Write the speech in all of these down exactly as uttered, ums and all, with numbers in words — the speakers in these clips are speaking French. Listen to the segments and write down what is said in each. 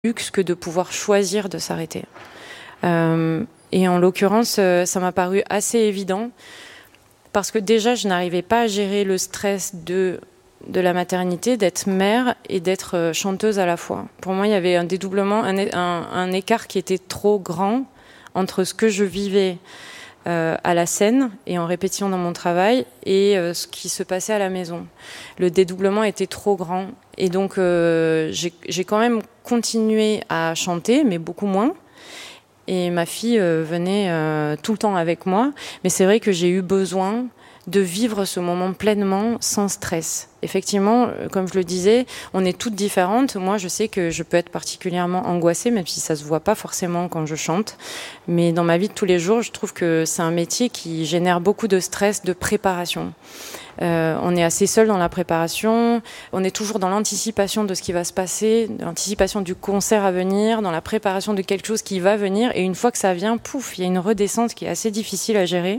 luxe que de pouvoir choisir de s'arrêter. Euh, et en l'occurrence, euh, ça m'a paru assez évident parce que déjà, je n'arrivais pas à gérer le stress de, de la maternité, d'être mère et d'être euh, chanteuse à la fois. Pour moi, il y avait un dédoublement, un, un, un écart qui était trop grand entre ce que je vivais Euh, à la scène et en répétition dans mon travail et euh, ce qui se passait à la maison. Le dédoublement était trop grand et donc euh, j'ai, j'ai quand même continué à chanter, mais beaucoup moins. Et ma fille euh, venait euh, tout le temps avec moi, mais c'est vrai que j'ai eu besoin de vivre ce moment pleinement, sans stress. Effectivement, comme je le disais, on est toutes différentes. Moi, je sais que je peux être particulièrement angoissée, même si ça se voit pas forcément quand je chante. Mais dans ma vie de tous les jours, je trouve que c'est un métier qui génère beaucoup de stress, de préparation. Euh, on est assez seul dans la préparation, on est toujours dans l'anticipation de ce qui va se passer, de l'anticipation du concert à venir, dans la préparation de quelque chose qui va venir. Et une fois que ça vient, pouf, il y a une redescente qui est assez difficile à gérer.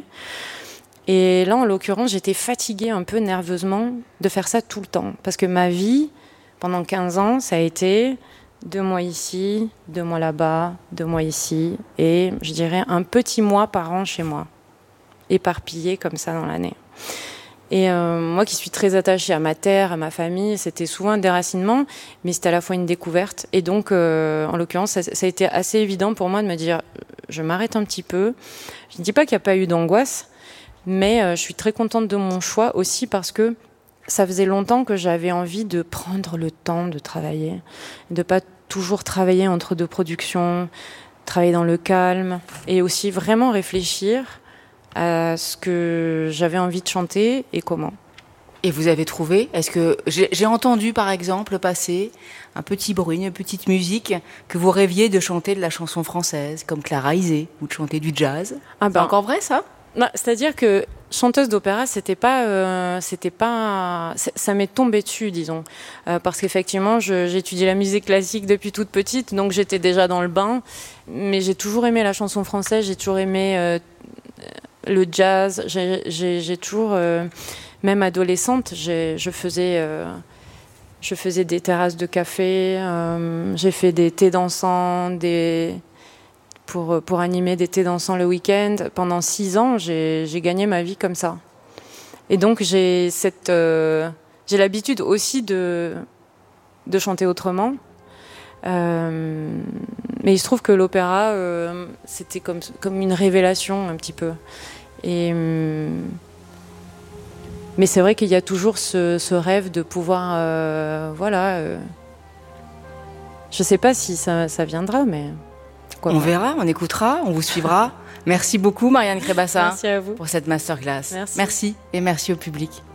Et là, en l'occurrence, j'étais fatiguée un peu nerveusement de faire ça tout le temps. Parce que ma vie, pendant quinze ans, ça a été deux mois ici, deux mois là-bas, deux mois ici, et je dirais un petit mois par an chez moi, éparpillé comme ça dans l'année. Et euh, moi qui suis très attachée à ma terre, à ma famille, c'était souvent un déracinement, mais c'était à la fois une découverte. Et donc, euh, en l'occurrence, ça, ça a été assez évident pour moi de me dire, je m'arrête un petit peu. Je ne dis pas qu'il n'y a pas eu d'angoisse, mais euh, je suis très contente de mon choix aussi parce que ça faisait longtemps que j'avais envie de prendre le temps de travailler, de ne pas toujours travailler entre deux productions, travailler dans le calme et aussi vraiment réfléchir à ce que j'avais envie de chanter et comment. Et vous avez trouvé? Est-ce que j'ai, j'ai entendu par exemple passer un petit bruit, une petite musique que vous rêviez de chanter de la chanson française comme Clara Isé ou de chanter du jazz? Ah ben, c'est encore vrai ça? Non, c'est-à-dire que chanteuse d'opéra, c'était pas, euh, c'était pas, ça m'est tombé dessus, disons, euh, parce qu'effectivement, je, j'ai étudié la musique classique depuis toute petite, donc j'étais déjà dans le bain, mais j'ai toujours aimé la chanson française, j'ai toujours aimé euh, le jazz, j'ai, j'ai, j'ai toujours, euh, même adolescente, j'ai, je faisais, euh, je faisais des terrasses de café, euh, j'ai fait des thés dansants, des Pour, pour animer des thés dansants le week-end. Pendant six ans, j'ai, j'ai gagné ma vie comme ça. Et donc, j'ai, cette, euh, j'ai l'habitude aussi de, de chanter autrement. Euh, mais il se trouve que l'opéra, euh, c'était comme, comme une révélation un petit peu. Et, euh, mais c'est vrai qu'il y a toujours ce, ce rêve de pouvoir... Euh, voilà. Euh, je ne sais pas si ça, ça viendra, mais... On verra, on écoutera, on vous suivra. Merci beaucoup Marianne Crébassa merci à vous. pour cette masterclass. Merci. Merci et merci au public.